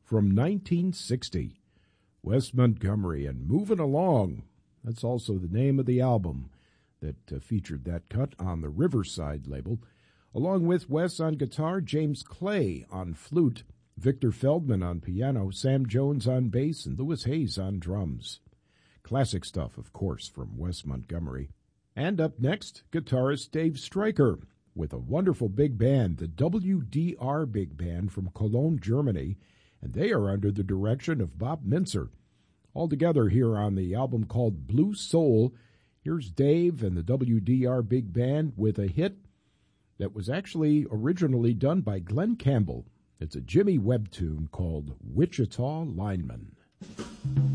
from 1960. Wes Montgomery and Moving Along. That's also the name of the album that featured that cut on the Riverside label. Along with Wes on guitar, James Clay on flute, Victor Feldman on piano, Sam Jones on bass, and Louis Hayes on drums. Classic stuff, of course, from Wes Montgomery. And up next, guitarist Dave Stryker with a wonderful big band, the WDR Big Band from Cologne, Germany, and they are under the direction of Bob Mintzer. All together here on the album called Blue Soul, here's Dave and the WDR Big Band with a hit that was actually originally done by Glenn Campbell. It's a Jimmy Webb tune called Wichita Lineman.